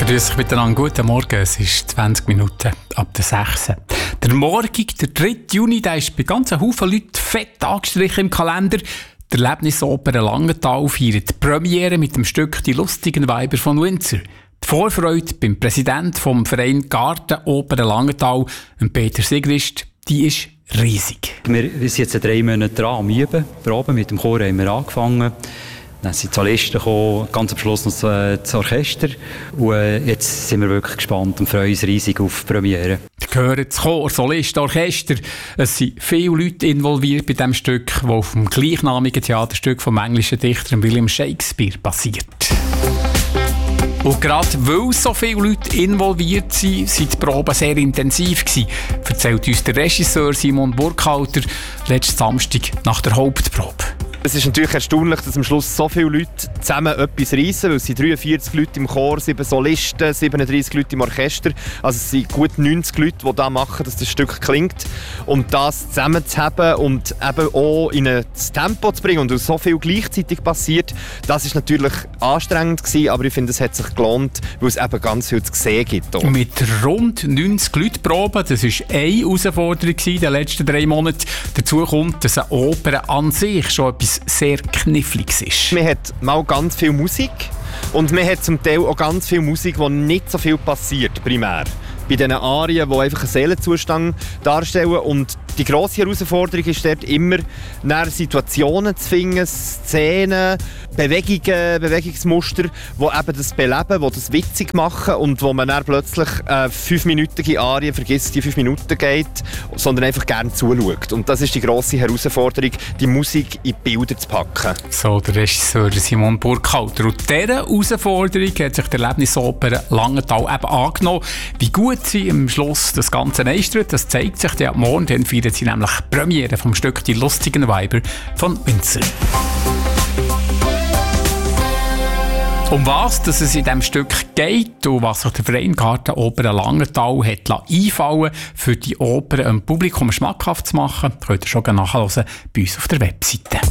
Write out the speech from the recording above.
Grüß euch miteinander, guten Morgen, es ist 20 Minuten ab der 6. Der Morgen, der 3. Juni, der ist bei ganzen Haufen Leuten fett angestrichen im Kalender. Die Erlebnisoper Langenthal feiert die Premiere mit dem Stück «Die lustigen Weiber von Windsor». Die Vorfreude beim Präsidenten vom Verein Gartenoper Langenthal, Peter Sigrist, die ist riesig. Wir sind jetzt 3 Monate dran am Üben. Proben mit dem Chor haben wir angefangen. Dann sind die Solisten gekommen, ganz am Schluss noch das Orchester. Und jetzt sind wir wirklich gespannt und freuen uns riesig auf die Premiere. Wir hören das Chor, Solisten, Orchester. Es sind viele Leute involviert bei diesem Stück, das auf dem gleichnamigen Theaterstück vom englischen Dichter William Shakespeare basiert. Und gerade weil so viele Leute involviert sind, sind die Proben sehr intensiv gewesen, erzählt uns der Regisseur Simon Burkhalter letzten Samstag nach der Hauptprobe. Es ist natürlich erstaunlich, dass am Schluss so viele Leute zusammen etwas reissen, weil es sind 43 Leute im Chor, 7 Solisten, 37 Leute im Orchester. Also es sind gut 90 Leute, die da machen, dass das Stück klingt. Und das zusammenzuhaben und eben auch in ein Tempo zu bringen und so viel gleichzeitig passiert, das ist natürlich anstrengend gewesen, aber ich finde, es hat sich gelohnt, weil es eben ganz viel zu sehen gibt. Auch. Mit rund 90 Leuten proben, das war eine Herausforderung in den letzten 3 Monaten. Dazu kommt, dass eine Oper an sich schon etwas sehr Kniffliges ist. Man hat mal ganz viel Musik und man hat zum Teil auch ganz viel Musik, wo nicht so viel passiert, primär. Bei diesen Arien, die einfach einen Seelenzustand darstellen. Und die grosse Herausforderung ist dort immer, Situationen zu finden, Szenen, Bewegungen, Bewegungsmuster, die eben das beleben, die das witzig machen und wo man dann plötzlich 5-minütige Arien vergisst, die 5 Minuten geht, sondern einfach gerne zuschaut. Und das ist die grosse Herausforderung, die Musik in Bilder zu packen. So der Regisseur Simon Burkhalter. Und dieser Herausforderung hat sich der Erlebnisoper Langenthal eben angenommen. Wie gut sie am Schluss das Ganze meistert, das zeigt sich ja morgen. Dann feiern sie nämlich die Premiere vom Stück «Die lustigen Weiber» von Windsor. Um was dass es in diesem Stück geht und was sich der Verein Gartenoper Langenthal hat einfallen für die Oper dem Publikum schmackhaft zu machen, könnt ihr schon nachhören bei uns auf der Webseite.